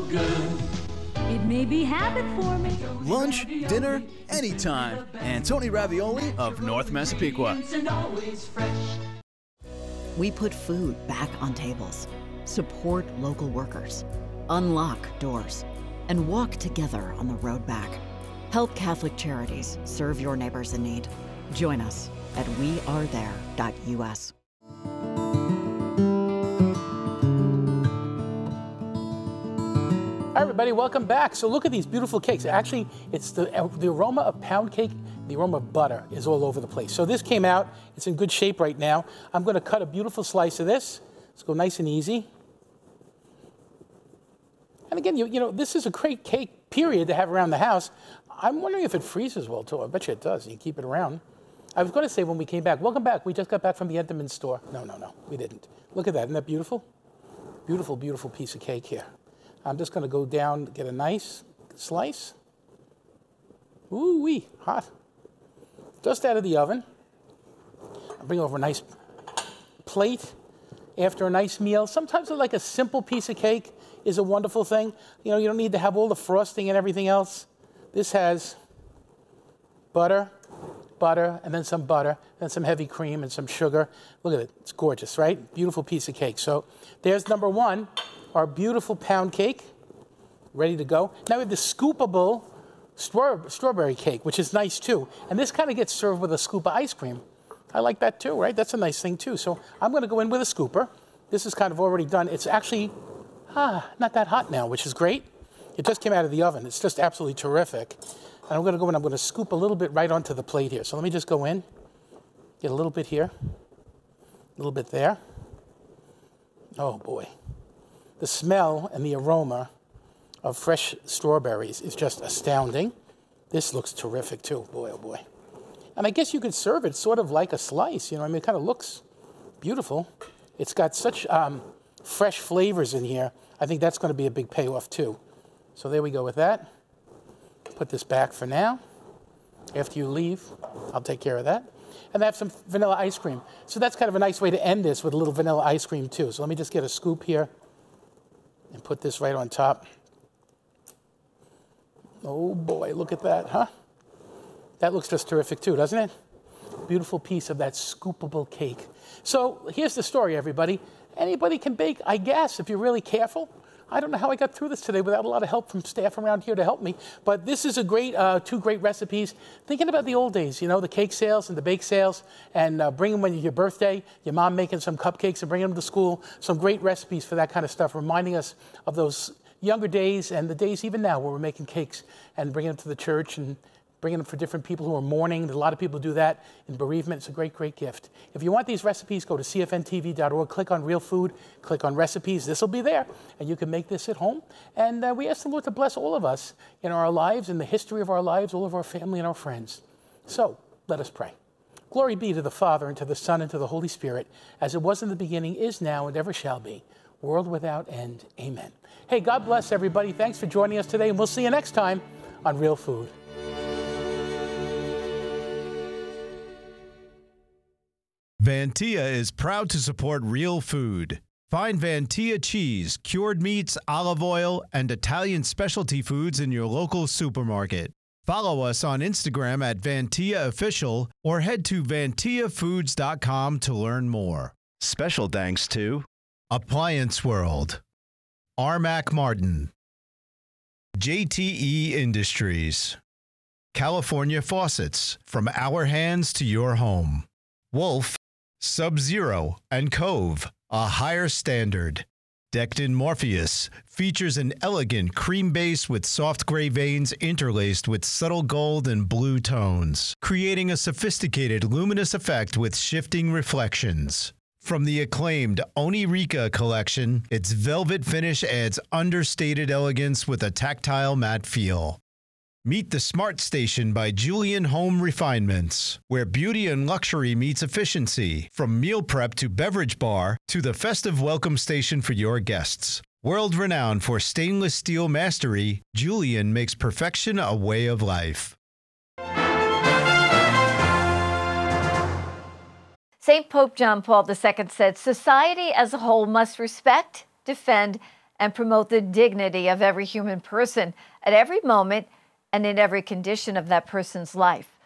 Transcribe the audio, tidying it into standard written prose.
good. It may be habit forming. Lunch, dinner, anytime. Antoni Ravioli of North Massapequa. And always fresh. We put food back on tables, support local workers, unlock doors, and walk together on the road back. Help Catholic Charities serve your neighbors in need. Join us at wearethere.us. Hi everybody, welcome back. So look at these beautiful cakes. Actually, it's the aroma of pound cake, the aroma of butter is all over the place. So this came out, it's in good shape right now. I'm gonna cut a beautiful slice of this. Let's go nice and easy. And again, you know, this is a great cake, period, to have around the house. I'm wondering if it freezes well too. I bet you it does, you keep it around. I was gonna say when we came back, welcome back, we just got back from the Entenmann store. No, we didn't. Look at that, isn't that beautiful? Beautiful, beautiful piece of cake here. I'm just going to go down, get a nice slice. Ooh-wee, hot. Just out of the oven. I'll bring over a nice plate after a nice meal. Sometimes like a simple piece of cake is a wonderful thing. You know, you don't need to have all the frosting and everything else. This has butter, and then some butter, and some heavy cream and some sugar. Look at it, it's gorgeous, right? Beautiful piece of cake. So there's number one. Our beautiful pound cake, ready to go. Now we have the scoopable strawberry cake, which is nice too. And this kind of gets served with a scoop of ice cream. I like that too, right? That's a nice thing too. So I'm going to go in with a scooper. This is kind of already done. It's actually not that hot now, which is great. It just came out of the oven. It's just absolutely terrific. And I'm going to go in, I'm going to scoop a little bit right onto the plate here. So let me just go in, get a little bit here, a little bit there. Oh boy. The smell and the aroma of fresh strawberries is just astounding. This looks terrific too, boy, oh boy. And I guess you could serve it sort of like a slice, you know, I mean, it kind of looks beautiful. It's got such fresh flavors in here. I think that's going to be a big payoff too. So there we go with that. Put this back for now. After you leave, I'll take care of that. And I have some vanilla ice cream. So that's kind of a nice way to end this with a little vanilla ice cream too. So let me just get a scoop here and put this right on top. Oh boy, look at that, huh? That looks just terrific too, doesn't it? Beautiful piece of that scoopable cake. So here's the story, everybody. Anybody can bake, I guess, if you're really careful. I don't know how I got through this today without a lot of help from staff around here to help me, but this is a great, two great recipes. Thinking about the old days, you know, the cake sales and the bake sales, and bring them when your birthday, your mom making some cupcakes and bringing them to school. Some great recipes for that kind of stuff, reminding us of those younger days and the days even now where we're making cakes and bringing them to the church and bringing them for different people who are mourning. A lot of people do that in bereavement. It's a great, great gift. If you want these recipes, go to cfntv.org, click on Real Food, click on Recipes. This will be there, and you can make this at home. And we ask the Lord to bless all of us in our lives, in the history of our lives, all of our family and our friends. So let us pray. Glory be to the Father, and to the Son, and to the Holy Spirit, as it was in the beginning, is now, and ever shall be, world without end. Amen. Hey, God bless everybody. Thanks for joining us today, and we'll see you next time on Real Food. Vantia is proud to support Real Food. Find Vantia cheese, cured meats, olive oil, and Italian specialty foods in your local supermarket. Follow us on Instagram at Vantia Official or head to vantiafoods.com to learn more. Special thanks to Appliance World, Armac Martin, JTE Industries, California Faucets, from our hands to your home, Wolf, Sub-Zero, and Cove, a higher standard. Decked in Morpheus features an elegant cream base with soft gray veins interlaced with subtle gold and blue tones, creating a sophisticated luminous effect with shifting reflections. From the acclaimed Onirica collection, its velvet finish adds understated elegance with a tactile matte feel. Meet the Smart Station by Julian Home Refinements, where beauty and luxury meets efficiency, from meal prep to beverage bar to the festive welcome station for your guests. World-renowned for stainless steel mastery, Julian makes perfection a way of life. St. Pope John Paul II said, "Society as a whole must respect, defend, and promote the dignity of every human person at every moment and in every condition of that person's life.